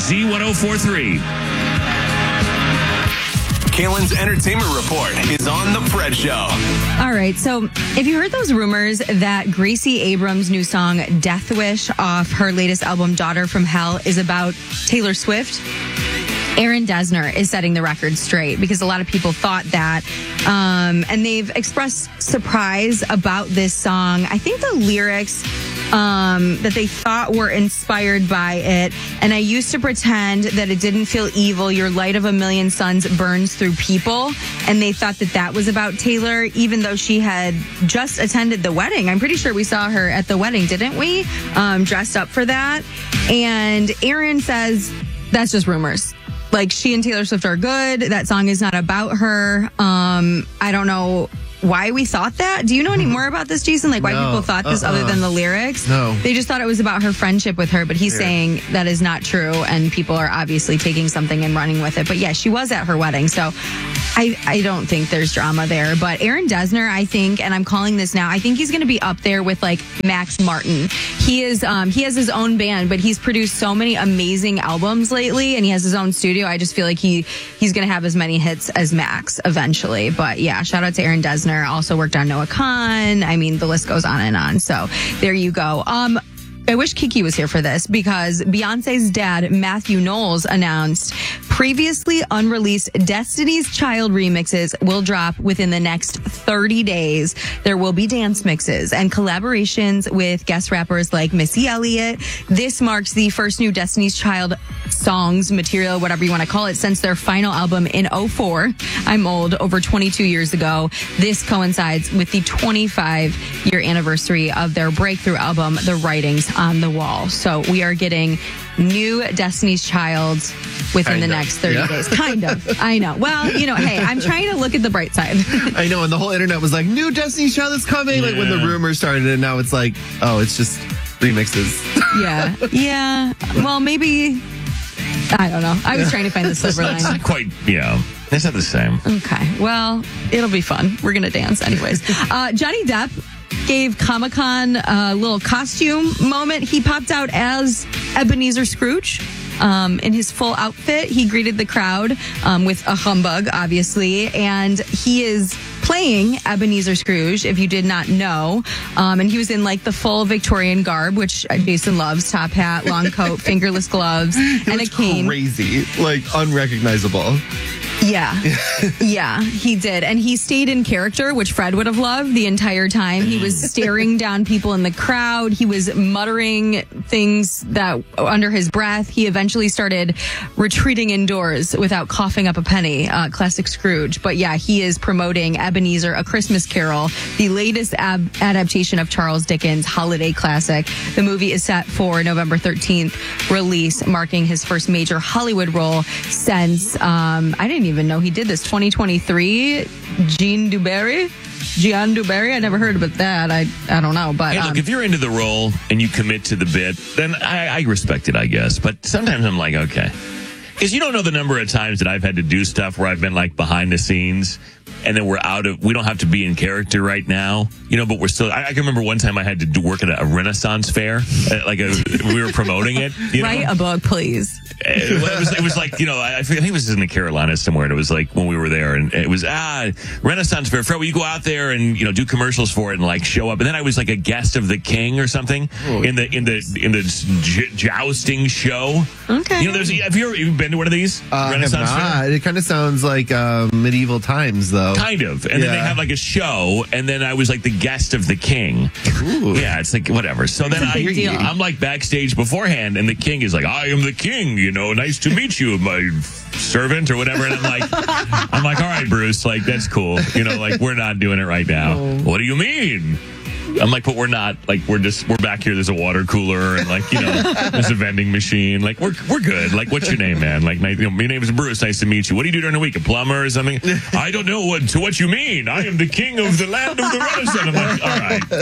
Z1043. Kalen's Entertainment Report is on The Fred Show. All right, so if you heard those rumors that Gracie Abrams' new song, Death Wish, off her latest album, Daughter from Hell, is about Taylor Swift, Aaron Dessner is setting the record straight because a lot of people thought that. And they've expressed surprise about this song. I think the lyrics that they thought were inspired by it. And I used to pretend that it didn't feel evil. Your light of a million suns burns through people. And they thought that that was about Taylor, even though she had just attended the wedding. I'm pretty sure we saw her at the wedding, didn't we? Dressed up for that. And Aaron says that's just rumors. Like, she and Taylor Swift are good. That song is not about her. I don't know why we thought that. Do you know any more about this, Jason? Like, why people thought this other than the lyrics? No. They just thought it was about her friendship with her, but he's saying that is not true, and people are obviously taking something and running with it. But yeah, she was at her wedding, so I don't think there's drama there. But Aaron Dessner, I think, and I'm calling this now, I think he's going to be up there with, like, Max Martin. He has his own band, but he's produced so many amazing albums lately, and he has his own studio. I just feel like he's going to have as many hits as Max eventually. But yeah, shout out to Aaron Dessner. Also worked on Noah Kahan. I mean, the list goes on and on. So there you go. I wish Kiki was here for this because Beyonce's dad, Matthew Knowles, announced previously unreleased Destiny's Child remixes will drop within the next 30 days. There will be dance mixes and collaborations with guest rappers like Missy Elliott. This marks the first new Destiny's Child songs, material, whatever you want to call it, since their final album in 2004. I'm old, over 22 years ago. This coincides with the 25-year anniversary of their breakthrough album, The Writings on the Wall. So we are getting new Destiny's Child within the next 30 days. Kind of. I know. Well, you know, hey, I'm trying to look at the bright side. I know, and the whole internet was like, new Destiny's Child is coming, like when the rumors started, and now it's like, oh, it's just remixes. Yeah. Yeah. Well, maybe, I don't know. I was trying to find the silver It's lining. not quite, it's not the same. Okay. Well, it'll be fun. We're going to dance anyways. Johnny Depp gave Comic-Con a little costume moment. He popped out as Ebenezer Scrooge in his full outfit. He greeted the crowd with a humbug, obviously, and he is playing Ebenezer Scrooge, if you did not know. And he was in like the full Victorian garb, which Jason loves: top hat, long coat, fingerless gloves, and a cane. Crazy, like unrecognizable. Yeah. Yeah, he did. And he stayed in character, which Fred would have loved the entire time. He was staring down people in the crowd. He was muttering things that under his breath. He eventually started retreating indoors without coughing up a penny. Classic Scrooge. But yeah, he is promoting Ebenezer, A Christmas Carol, the latest adaptation of Charles Dickens' holiday classic. The movie is set for November 13th release, marking his first major Hollywood role since, I didn't even know he did this, 2023. Gian Dubarry. I never heard about that. I don't know. But hey, look, if you're into the role and you commit to the bit, then I respect it, I guess. But sometimes I'm like, okay. Because you don't know the number of times that I've had to do stuff where I've been like behind the scenes and then we don't have to be in character right now, but we're still, I can remember one time I had to work at a Renaissance fair, we were promoting it. Write a book, please. It was like, I think it was in the Carolinas somewhere, and it was like when we were there, and it was, Renaissance fair. Fred, will you go out there and, do commercials for it and like show up? And then I was like a guest of the king or something in the jousting show. Okay. Have you ever been to one of these? Renaissance fair? It kind of sounds like medieval times, though. Kind of. And then they have like a show, and then I was like the guest of the king. Ooh. Yeah, it's like whatever. So then I'm like backstage beforehand, and the king is like, I am the king, nice to meet you, my servant, or whatever. And I'm like, all right, Bruce, like, that's cool. Like, we're not doing it right now. Oh. What do you mean? I'm like, but we're not, like, we're back here. There's a water cooler and like, there's a vending machine. Like, we're good. Like, what's your name, man? Like, my name is Bruce. Nice to meet you. What do you do during the week? A plumber or something? I don't know what you mean. I am the king of the land of the Renaissance. I'm like, all right.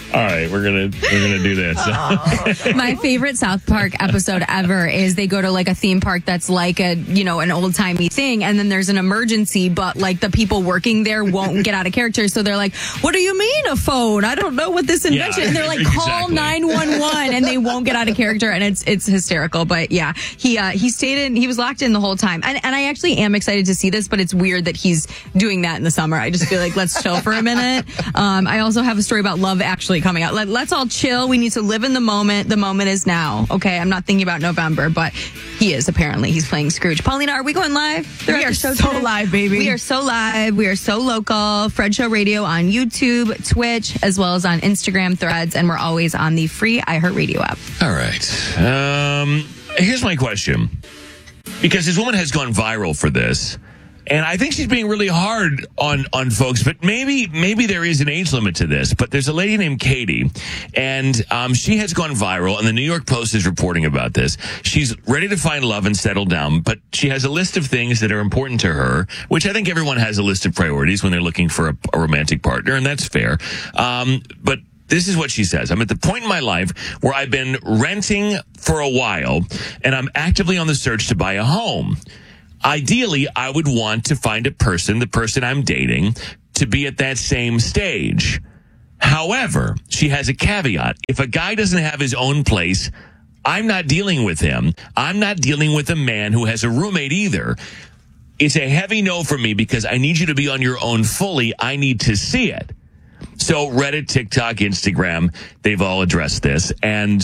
All right, we're gonna do this. My favorite South Park episode ever is they go to like a theme park that's like a, an old timey thing. And then there's an emergency, but like the people working there won't get out of character. So they're like, what do you mean a phone? I don't know what this invention. And they're like, call 911 and they won't get out of character. And it's hysterical. But yeah, he stayed in, he was locked in the whole time. And I actually am excited to see this, but it's weird that he's doing that in the summer. I just feel like let's chill for a minute. I also have a story about Love Actually coming out. Let's all chill. We need to live in the moment. The moment is now. Okay, I'm not thinking about November, but he is apparently. He's playing Scrooge. Paulina, are we going live? We are so live, baby. We are so live. We are so local. Fred Show Radio on YouTube, Twitch, as well as on Instagram, Threads, and we're always on the free iHeartRadio app. All right. Here's my question. Because this woman has gone viral for this. And I think she's being really hard on folks, but maybe there is an age limit to this. But there's a lady named Katie, and she has gone viral, and the New York Post is reporting about this. She's ready to find love and settle down, but she has a list of things that are important to her, which I think everyone has a list of priorities when they're looking for a romantic partner, and that's fair. But this is what she says. I'm at the point in my life where I've been renting for a while, and I'm actively on the search to buy a home. Ideally, I would want to find the person I'm dating, to be at that same stage. However, she has a caveat. If a guy doesn't have his own place, I'm not dealing with him. I'm not dealing with a man who has a roommate either. It's a heavy no for me because I need you to be on your own fully. I need to see it. So Reddit, TikTok, Instagram, they've all addressed this. And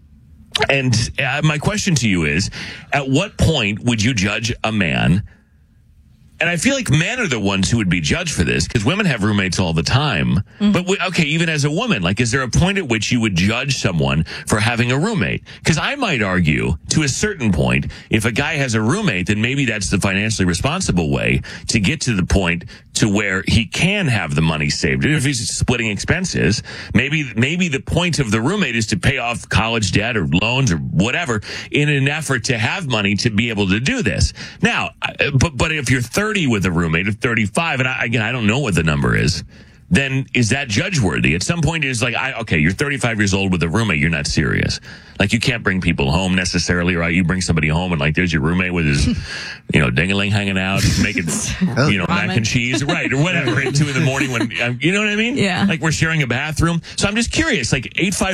my question to you is, at what point would you judge a man? And I feel like men are the ones who would be judged for this because women have roommates all the time. Mm-hmm. But okay, even as a woman, like, is there a point at which you would judge someone for having a roommate? Because I might argue to a certain point, if a guy has a roommate, then maybe that's the financially responsible way to get to the point to where he can have the money saved. If he's splitting expenses, maybe the point of the roommate is to pay off college debt or loans or whatever in an effort to have money to be able to do this. Now, but if you're 30 with a roommate of 35, and I don't know what the number is, then is that judge-worthy? At some point, it's like, okay, you're 35 years old with a roommate, you're not serious. Like, you can't bring people home necessarily, right? You bring somebody home and, like, there's your roommate with his, ding-a-ling hanging out, making, mac and cheese, right, or whatever, at 2 a.m. when, you know what I mean? Yeah. Like, we're sharing a bathroom. So I'm just curious, like,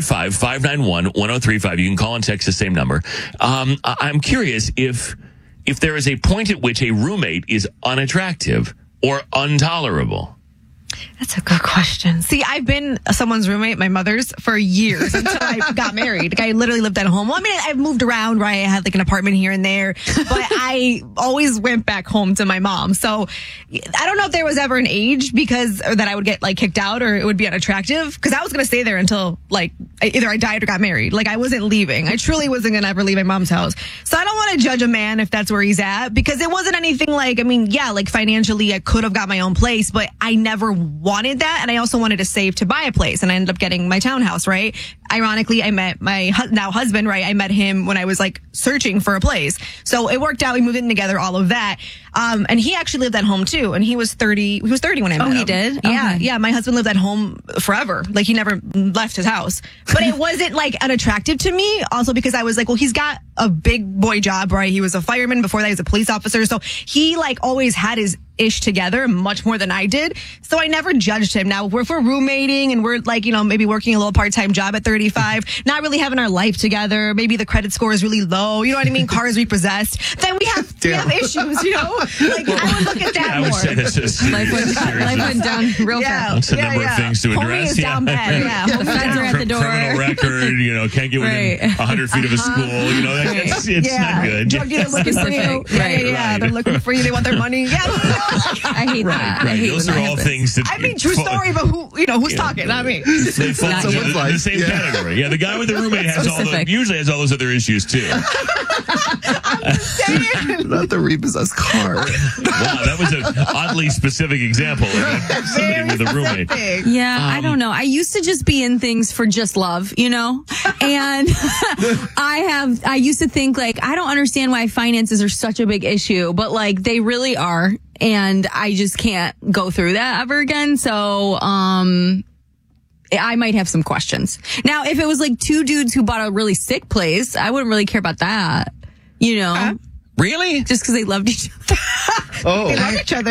855-591-1035, you can call and text the same number. I'm curious if there is a point at which a roommate is unattractive or intolerable. That's a good question. See, I've been someone's roommate, my mother's, for years until I got married. Like, I literally lived at home. Well, I mean, I've moved around, right? I had like an apartment here and there, but I always went back home to my mom. So I don't know if there was ever an age that I would get like kicked out or it would be unattractive, because I was going to stay there until like either I died or got married. Like, I wasn't leaving. I truly wasn't going to ever leave my mom's house. So I don't want to judge a man if that's where he's at, because it wasn't anything like, like financially I could have got my own place, but I never wanted that, and I also wanted to save to buy a place, and I ended up getting my townhouse, right? Ironically, I met my now husband, right? I met him when I was like searching for a place. So it worked out. We moved in together, all of that. And he actually lived at home too, and he was 30 when I met him. Oh, he did? Yeah. Okay. Yeah. My husband lived at home forever. Like, he never left his house, but it wasn't like unattractive to me, also because I was like, well, he's got a big boy job, right? He was a fireman. Before that, he was a police officer. So he like always had his ish together much more than I did. So I never judged him. Now, if we're roommating and we're like, maybe working a little part-time job at 35, not really having our life together, maybe the credit score is really low, you know what I mean? Cars repossessed, then we have issues, Like, I would look at that more. I would say this is Life went down real fast. That's a number of things to address. Homie is down bad. Yeah. The feds are at the door. Criminal record, can't get within 100 feet of a school, it's not good. Drug dealer looking for you. Yeah. They're looking for you. They want their money. Yeah. I hate that. Right. I hate Those when are that all happens. things that true story, but who's talking? Not me. They fall into the same category. Yeah, the guy with the roommate usually has all those other issues too. I'm saying. Not the repossessed car. Wow, that was an oddly specific example of somebody with a roommate. Yeah, I don't know. I used to just be in things for just love, and I used to think like, I don't understand why finances are such a big issue, but like they really are. And I just can't go through that ever again. So, I might have some questions. Now, if it was like two dudes who bought a really sick place, I wouldn't really care about that. You know? Really? Just because they loved each other. Oh, They love each other.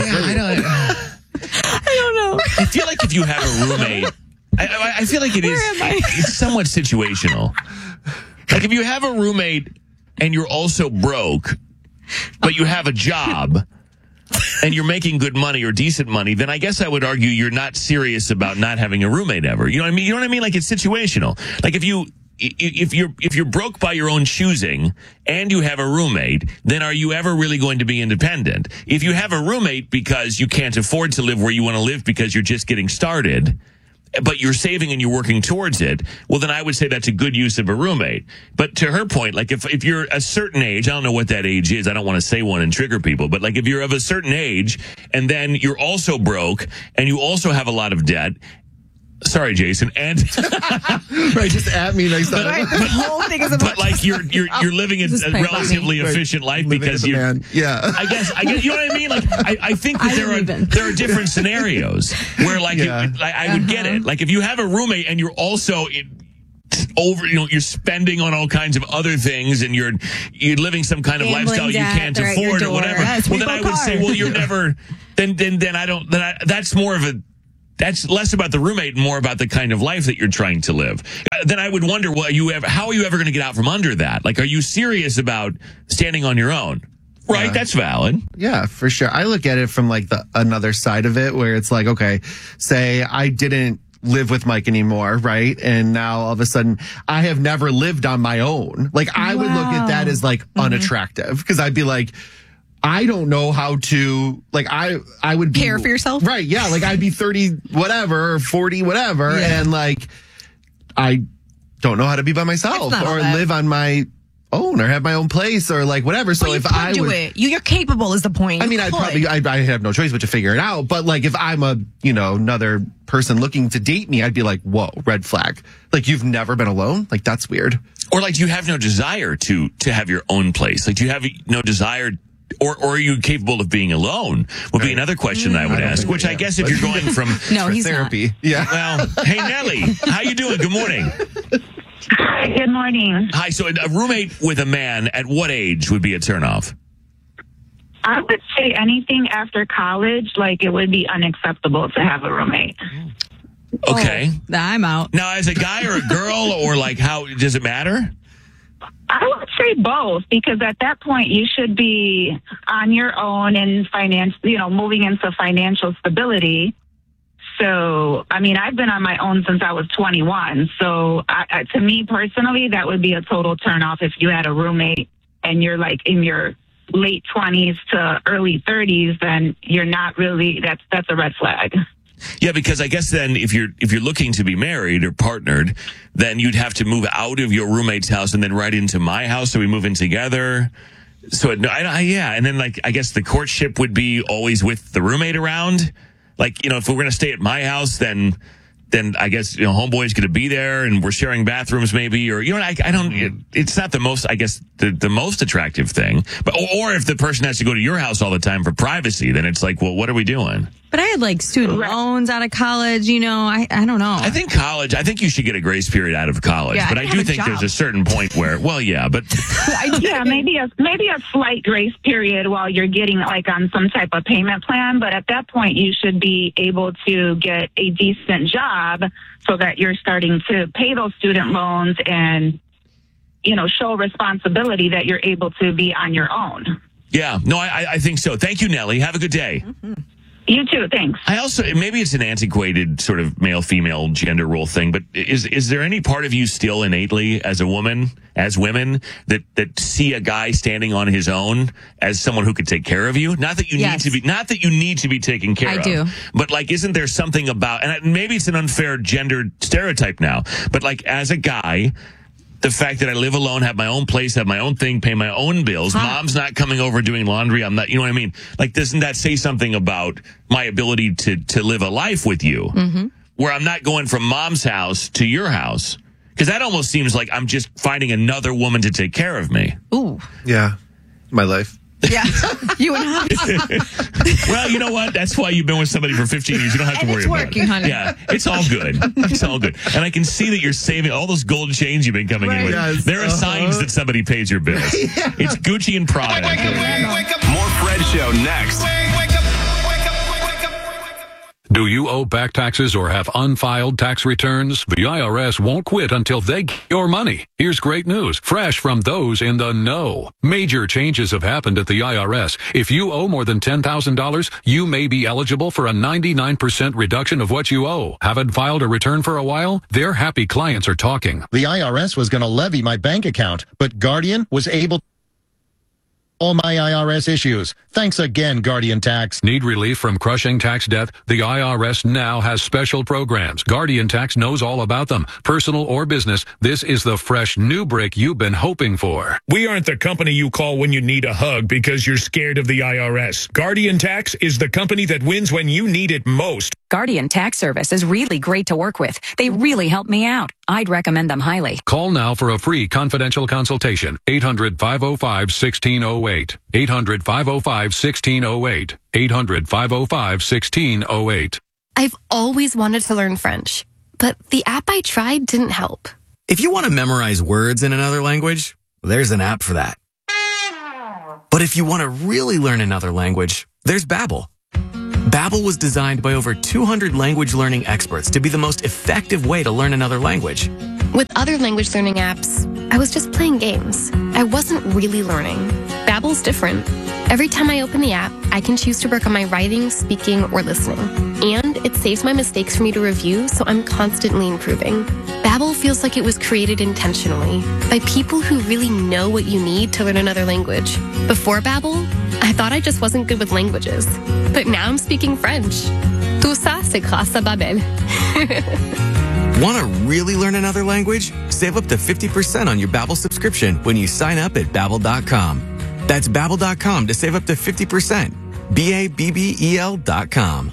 I don't know. I feel like if you have a roommate, I feel like it's somewhat situational. Like if you have a roommate and you're also broke, but you have a job and you're making good money or decent money, then I guess I would argue you're not serious about not having a roommate ever. You know what I mean? You know what I mean? Like it's situational. Like if you're broke by your own choosing and you have a roommate, then are you ever really going to be independent? If you have a roommate because you can't afford to live where you want to live because you're just getting started, but you're saving and you're working towards it, well, then I would say that's a good use of a roommate. But to her point, like if you're a certain age, I don't know what that age is. I don't want to say one and trigger people, but like if you're of a certain age and then you're also broke and you also have a lot of debt. Sorry, Jason. And right, just at me next time. Right, the whole thing is about. but like you're living a relatively efficient life because you're. Man. Yeah. I guess you know what I mean. Like I think that there are different scenarios where like I would get it. Like if you have a roommate and you're also you're spending on all kinds of other things and you're living some kind of Gambling lifestyle you debt, can't they're at your afford or door. whatever. Yes, Well, then I would say, well, you're never. Then that's more of a. That's less about the roommate and more about the kind of life that you're trying to live. Then I would wonder, how are you ever going to get out from under that? Like, are you serious about standing on your own? Right, Yeah. that's valid. Yeah, for sure. I look at it from like another side of it where it's like, okay, say I didn't live with Mike anymore, right? And now all of a sudden I have never lived on my own. Like I would look at that as like unattractive because I'd be like, I don't know how to, like, I would be, Care for yourself? Right. Yeah. Like I'd be 30, whatever, or 40, whatever. Yeah. And like, I don't know how to be by myself or live on my own or have my own place or like whatever. So if I do would, it, you're capable is the point. I mean, I have no choice but to figure it out. But like, if I'm another person looking to date me, I'd be like, whoa, red flag. Like you've never been alone. Like that's weird. Or like you have no desire to have your own place. Like do you have no desire or are you capable of being alone would be another question I would ask, which I guess if you're going from No, he's therapy. not. Yeah. Well, hey, Nelly, how you doing? Good morning. Hi, good morning. Hi. So a roommate with a man at what age would be a turnoff? I would say anything after college, like it would be unacceptable to have a roommate. Okay. I'm out. Now, as a guy or a girl, or like how does it matter? I would say both, because at that point you should be on your own and moving into financial stability. So, I mean, I've been on my own since I was 21. So, to me personally, that would be a total turnoff if you had a roommate and you're like in your late 20s to early 30s. Then you're not really. That's a red flag. Yeah, because I guess then if you're looking to be married or partnered, then you'd have to move out of your roommate's house and then right into my house, so we move in together. So yeah, and then like I guess the courtship would be always with the roommate around. Like if we're gonna stay at my house, then I guess homeboy's gonna be there and we're sharing bathrooms maybe, or I don't. It's not the most, I guess, the most attractive thing. But or if the person has to go to your house all the time for privacy, then it's like, well, what are we doing? But I had like student loans out of college, I don't know. I think you should get a grace period out of college, Yeah, but I I have do a think job. there's a certain point where, well, yeah, but Yeah, maybe a slight grace period while you're getting like on some type of payment plan. But at that point, you should be able to get a decent job so that you're starting to pay those student loans and, show responsibility that you're able to be on your own. yeah, no, I think so. Thank you, Nelly. Have a good day. Mm-hmm. You too. Thanks. I also, maybe it's an antiquated sort of male-female gender role thing, but is there any part of you still innately as women, that see a guy standing on his own as someone who could take care of you? Not that you need to be taken care of. I do. But like, isn't there something about, and maybe it's an unfair gender stereotype now, but like as a guy, the fact that I live alone, have my own place, have my own thing, pay my own bills. Mom's not coming over doing laundry. I'm not, you know what I mean? Like, doesn't that say something about my ability to live a life with you? Mm-hmm. Where I'm not going from mom's house to your house? Because that almost seems like I'm just finding another woman to take care of me. Ooh. Yeah. My life. Yeah. You and Hobbs. Well, you know what? That's why you've been with somebody for 15 years. You don't have to worry about it. It's working, honey. Yeah, it's all good. It's all good. And I can see that you're saving all those gold chains you've been coming in with. Yes. There are signs that somebody pays your bills. It's Gucci and Prada. More Fred Show next. Do you owe back taxes or have unfiled tax returns? The IRS won't quit until they get your money. Here's great news, fresh from those in the know. Major changes have happened at the IRS. If you owe more than $10,000, you may be eligible for a 99% reduction of what you owe. Haven't filed a return for a while? Their happy clients are talking. The IRS was going to levy my bank account, but Guardian was able to all my IRS issues. Thanks again, Guardian Tax. Need relief from crushing tax debt? The IRS now has special programs. Guardian Tax knows all about them. Personal or business, this is the fresh new break you've been hoping for. We aren't the company you call when you need a hug because you're scared of the IRS. Guardian Tax is the company that wins when you need it most. Guardian Tax Service is really great to work with. They really help me out. I'd recommend them highly. Call now for a free confidential consultation. 800-505-1608. 800-505-1608. 800-505-1608. I've always wanted to learn French, but the app I tried didn't help. If you want to memorize words in another language, there's an app for that. But if you want to really learn another language, there's Babbel. Babbel was designed by over 200 language learning experts to be the most effective way to learn another language. With other language learning apps, I was just playing games. I wasn't really learning. Babbel's different. Every time I open the app, I can choose to work on my writing, speaking, or listening. And it saves my mistakes for me to review, so I'm constantly improving. Babbel feels like it was created intentionally by people who really know what you need to learn another language. Before Babbel, I thought I just wasn't good with languages. But now I'm speaking French. Tout ça, c'est grâce à Babbel. Want to really learn another language? Save up to 50% on your Babbel subscription when you sign up at Babbel.com. That's Babbel.com to save up to 50%. Babbel.com.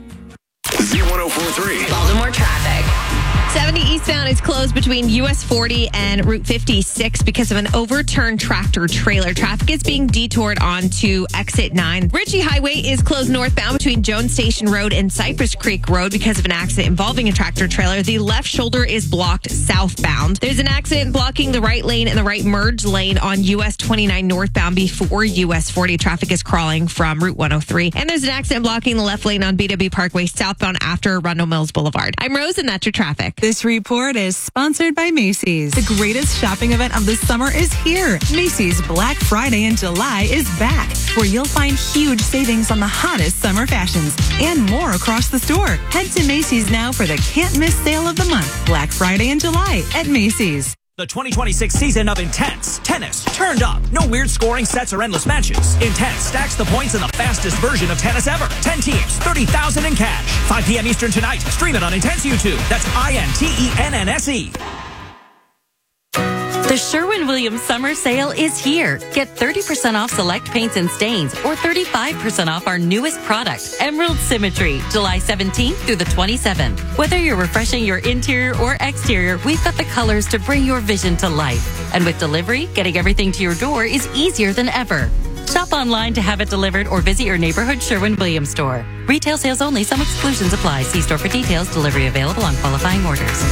Z1043. Baltimore traffic. 70 eastbound is closed between US 40 and Route 56 because of an overturned tractor trailer. Traffic is being detoured onto exit 9. Ritchie Highway is closed northbound between Jones Station Road and Cypress Creek Road because of an accident involving a tractor trailer. The left shoulder is blocked southbound. There's an accident blocking the right lane and the right merge lane on US 29 northbound before US 40. Traffic is crawling from Route 103. And there's an accident blocking the left lane on BW Parkway southbound after Arundel Mills Boulevard. I'm Rose, and that's your traffic. This report is sponsored by Macy's. The greatest shopping event of the summer is here. Macy's Black Friday in July is back, where you'll find huge savings on the hottest summer fashions and more across the store. Head to Macy's now for the can't miss sale of the month. Black Friday in July at Macy's. The 2026 season of Intense Tennis turned up. No weird scoring sets or endless matches. Intense stacks the points in the fastest version of tennis ever. 10 teams, $30,000 in cash. 5 p.m. Eastern tonight. Stream it on Intense YouTube. That's INTENNSE. The Sherwin-Williams Summer Sale is here. Get 30% off select paints and stains or 35% off our newest product, Emerald Symmetry, July 17th through the 27th. Whether you're refreshing your interior or exterior, we've got the colors to bring your vision to life. And with delivery, getting everything to your door is easier than ever. Shop online to have it delivered or visit your neighborhood Sherwin-Williams store. Retail sales only. Some exclusions apply. See store for details. Delivery available on qualifying orders.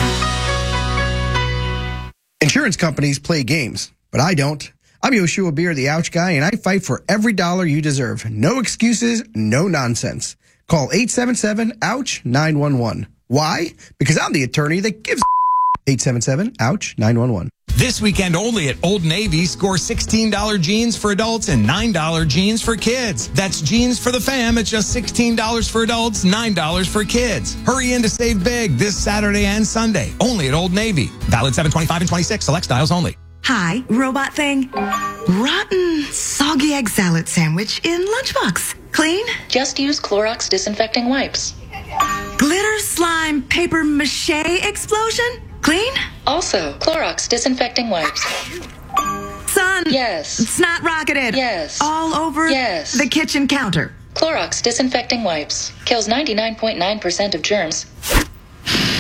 Insurance companies play games, but I don't. I'm Yoshua Beer, the Ouch Guy, and I fight for every dollar you deserve. No excuses, no nonsense. Call 877-OUCH-911. Why? Because I'm the attorney that gives 877-OUCH-911. This weekend only at Old Navy, score $16 jeans for adults and $9 jeans for kids. That's jeans for the fam at just $16 for adults, $9 for kids. Hurry in to save big this Saturday and Sunday, only at Old Navy. Valid 7/25 and 26, select styles only. Hi, robot thing. Rotten, soggy egg salad sandwich in lunchbox. Clean? Just use Clorox disinfecting wipes. Glitter slime paper mache explosion? Clean? Also, Clorox disinfecting wipes. Son. Yes. Snot rocketed. Yes. All over yes. the kitchen counter. Clorox disinfecting wipes. Kills 99.9% of germs.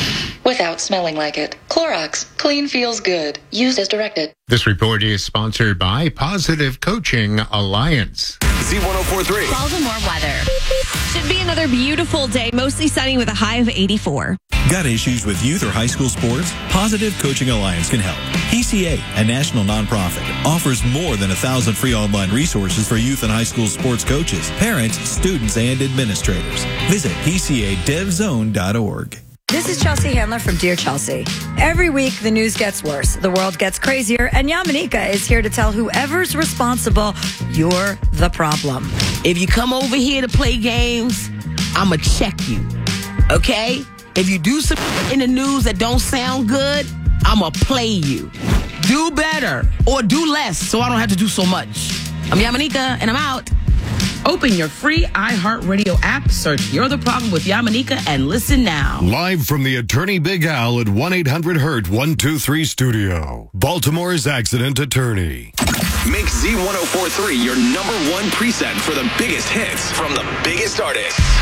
without smelling like it. Clorox. Clean feels good. Used as directed. This report is sponsored by Positive Coaching Alliance. Z1043. Baltimore weather. Should be another beautiful day, mostly sunny with a high of 84. Got issues with youth or high school sports? Positive Coaching Alliance can help. PCA, a national nonprofit, offers more than 1,000 free online resources for youth and high school sports coaches, parents, students, and administrators. Visit PCADevZone.org. This is Chelsea Handler from Dear Chelsea. Every week, the news gets worse, the world gets crazier, and Yamanika is here to tell whoever's responsible, you're the problem. If you come over here to play games, I'ma check you, okay? If you do something in the news that don't sound good, I'ma play you. Do better or do less so I don't have to do so much. I'm Yamanika, and I'm out. Open your free iHeartRadio app, search You're the Problem with Yamanika, and listen now. Live from the Attorney Big Al at 1-800-HURT-123 studio, Baltimore's accident attorney. Make Z1043 your #1 preset for the biggest hits from the biggest artists.